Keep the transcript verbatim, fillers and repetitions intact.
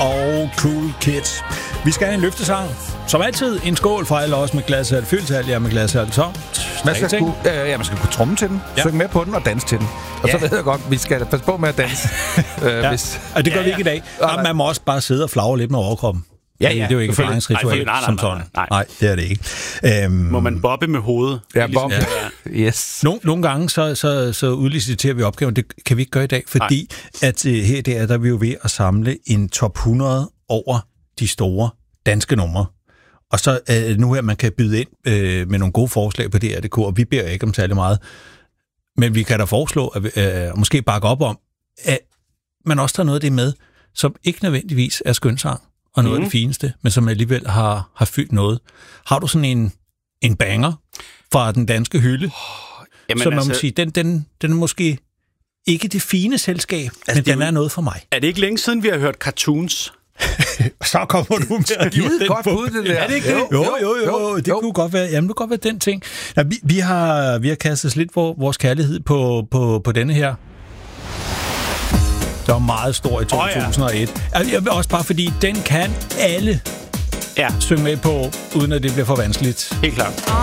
og Cool Kids. Vi skal have en løftesang. Som altid, en skål for alle os med glasalt fyldt, alt jer med glasalt tomt. Man skal, kunne, øh, ja, man skal kunne tromme til den, ja. Synge med på den og danse til den. Og ja. Så ved jeg godt, vi skal passe på med at danse. øh, ja. hvis... Og det gør ja, ja. vi ikke i dag. Ja, man må også bare sidde og flagre lidt med overkroppen. Ja, ja. Det er jo ikke et fejringsritual som sådan. Nej. nej, det er det ikke. Um, må man bobbe med hovedet? Ja, bobbe. Ja. Yes. Nogle, nogle gange så, så, så udliciterer vi opgaven. Det kan vi ikke gøre i dag, fordi at, uh, her der, der er vi jo ved at samle en top hundrede over de store danske numre. Og så uh, nu her, man kan byde ind uh, med nogle gode forslag på D R punktum d k, og vi beder ikke om særlig meget. Men vi kan da foreslå, at uh, måske bakke op om, at man også tager noget af det med, som ikke nødvendigvis er skønsang og noget mm. af det fineste, men som alligevel har, har fyldt noget. Har du sådan en, en banger fra den danske hylde, oh, jamen så man altså, må sige, den, den, den er måske ikke det fine selskab, altså, men den er noget for mig. Er det ikke længe siden, vi har hørt cartoons? Så kommer du med at give den godt bud, det der. Er det ikke det? Jo, jo, jo, jo. det jo. kunne godt være, jamen, det kunne godt være den ting. Ja, vi, vi, har, vi har kastet os lidt på vores kærlighed på, på, på denne her. Der var meget stor i to tusind og et. Oh, ja. Også bare fordi, den kan alle ja. synge med på, uden at det bliver for vanskeligt. Helt klart.